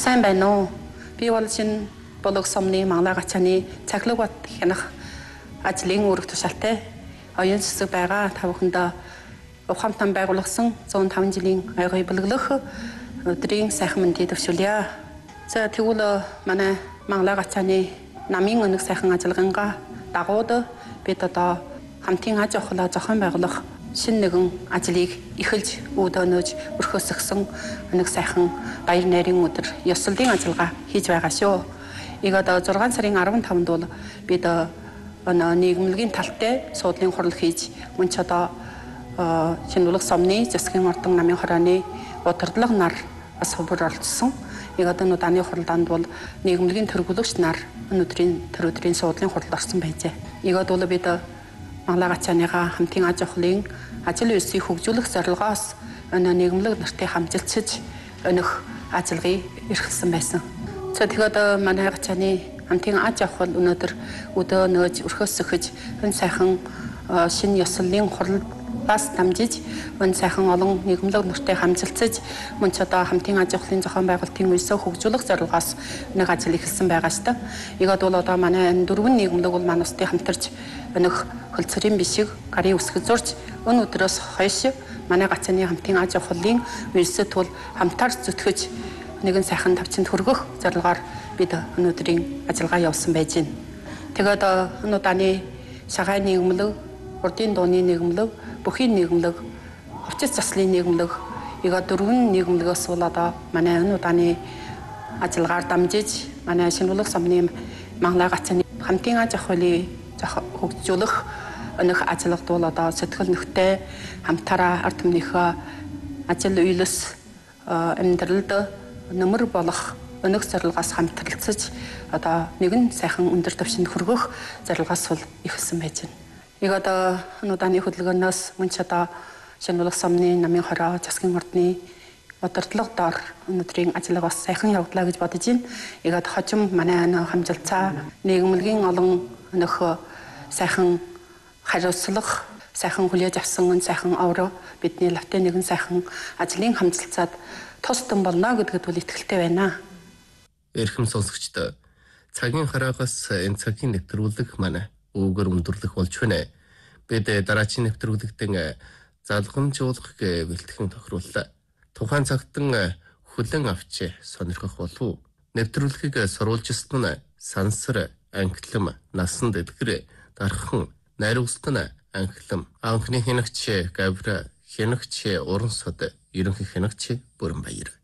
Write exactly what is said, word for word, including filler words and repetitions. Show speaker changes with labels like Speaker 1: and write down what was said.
Speaker 1: сайн байна уу? Би бол шинэ болог сумны Мангалай гачааны цахилгаан бат хянах ажлын үүрэг тушаалтай оюун засаг байгаа тавхандаа ухаамтан байгуулсан зуун таван жилийн аягүй бэлгэлөх өдрийн сайхан мэндийг төвшүүлье. За тэгвэл манай Мангалай гачааны намын өнөг сайхан ажиллагаангаа дагууд бид одоо хамтын аж ахуйлаа зохион байгуулах шинэ нэгэн ажлыг эхэлж үүдөнөж өрхөөсгсөн нэг сайхан баяр найрын өдөр ёслолын ажиллагаа хийж байгаа шүү. Ийг одоо зургаан сарын арван таванд бол бид өнөө нийгэмлэгийн талтай суудлын хурал хийж мөн ч одоо шинэ сумны засгийн ордон намын хорооны удирдлага нар бас хөвөр оролцсон. Ийг одоо нөө даны хуралдаанд бол нийгэмлэгийн төрөлгөлөгч нар өнөөдрийн төр өдрийн суудлын хуралд орсон байжээ. Ийг бол бид Мангалай гачааныга хамтын аж ахуйлын ажил үйлсийг хөгжүүлэх зорилгоос өнөө нийгэмлэг нартай хамжилцаж өнөх ажиллагааг эрхэлсэн байсан. За тэгээд манай гачааны хамтын аж ахуйл өнөөдөр өдөө нөөж өрхөөсгөж хэн сайхан шинэ ёслолын хуралдаас дамжиж хэн сайхан олон нийгэмлэг нартай хамжилцаж мөн ч одоо хамтын аж ахуйлын зохион байгуулалтын үйлсээ хөгжүүлэх зорилгоос нэг ажил эхэлсэн байгаа шүү дээ. Ийгад бол одоо манай дөрвөн нийгэмлэг бол манайстай хамтарч өнөх хөлцөрийн бишиг гарын үсгэж зурж өн өдрөөс хойш манай гачааны хамтын аж ахуйлын үйлсэд бол хамтаар зүтгэж нэгэн сайхан тавчинд хөргөх зорилгоор бид өнөөдрийн ажиллагаа явуулсан байж байна. Тэгээд энэ удааны шагай нийгэмлэг, урдын дууны нийгэмлэг, бүхий нийгэмлэг, хувцас заслын нийгэмлэг, ийг дөрвөн нийгэмлэгээс бол одоо манай энэ удааны ажиллагаар дамжиж манай шинэ сумны Мангалай гачааны хамтын аж ахуйлыг хөгжүүлэх өнөх ажиллагад бол одоо сэтгэл нөхтэй хамтараа ард түмнийхээ ажил үйлс амьдралд нөмөр болох өнөх зорилгоос хамтралцаж одоо нэгэн сайхан өндөр түвшинд хүргэх зорилгоос бол ихэлсэн байж байна. Ийг одоо нудааны хөдөлгөөнөөс мөн ч одоо шинэ сумны намын хороо засгийн ордны удирдлага доор өнөөдрийн ажиллагаа бас сайхан явуулаа гэж бодож байна. Ийг одоо хожим манай хамжилцаа нийгэмлэгийн олон өнөх сайхан хариуцлах сайхан хүлээж авсан сайхан овроо бидний лавтай нэгэн сайхан ажлын хамжилцаад тусдан болно гэдэгт бол итгэлтэй байна.
Speaker 2: Эрхэм сонсогчдоо цагийн хараагаас энэ цагийн нэвтрүүлэг манай өвгөр өндөрлөх болж байна. Бид дараагийн нэвтрүүлэгтэн залгамжуулах бэлтгэн тохирууллаа. Тухайн цагтан хүлэн авч сонирхох болов. Нэвтрүүлгийг сурвалжилсан нь сансар, анхлам, насан дэдгэр, дархан, найруулсан анхлам, анхны хянагч Гавра, хянагч Уран сод, ерөнхий хянагч Бүрэн Баяр.